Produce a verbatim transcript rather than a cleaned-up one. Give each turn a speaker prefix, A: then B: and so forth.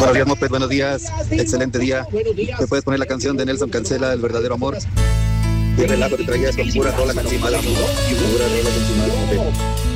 A: Buenos días, Moped, buenos días. Excelente día. ¿Me puedes poner la canción de Nelson Cancela, El verdadero amor? Qué relajo te traías con pura rola encima del mundo. Pura rola encima del Moped.